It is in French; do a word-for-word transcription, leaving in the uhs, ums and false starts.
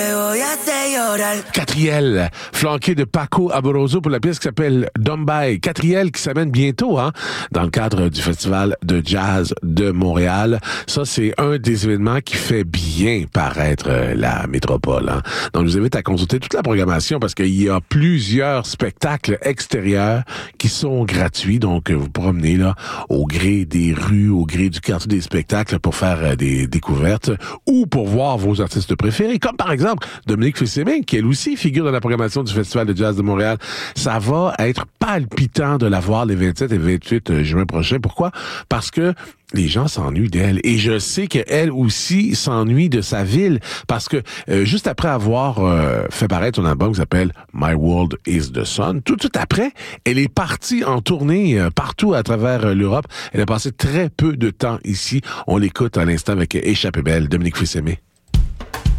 Catriel, flanqué de Paco Amoroso pour la pièce qui s'appelle Dombay. Catriel qui s'amène bientôt, hein, dans le cadre du Festival de jazz de Montréal. Ça, c'est un des événements qui fait bien paraître euh, la métropole, hein. Donc, je vous invite à consulter toute la programmation parce qu'il y a plusieurs spectacles extérieurs qui sont gratuits. Donc, vous promenez là au gré des rues, au gré du quartier des spectacles pour faire euh, des découvertes ou pour voir vos artistes préférés, comme par exemple Dominique Fils-Aimé, qui elle aussi figure dans la programmation du Festival de jazz de Montréal. Ça va être palpitant de la voir les vingt-sept et vingt-huit juin prochains. Pourquoi? Parce que les gens s'ennuient d'elle. Et je sais qu'elle aussi s'ennuie de sa ville parce que euh, juste après avoir euh, fait paraître son album qui s'appelle My World is the Sun, tout de suite après, elle est partie en tournée euh, partout à travers euh, l'Europe. Elle a passé très peu de temps ici. On l'écoute à l'instant avec Échappée belle, Dominique Fils-Aimé.